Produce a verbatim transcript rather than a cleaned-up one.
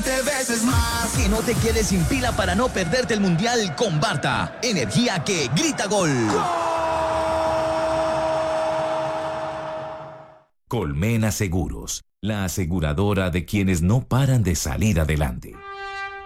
veces más. Que no te quedes sin pila para no perderte el mundial con Barta. Energía que grita gol. Colmena Seguros, la aseguradora de quienes no paran de salir adelante.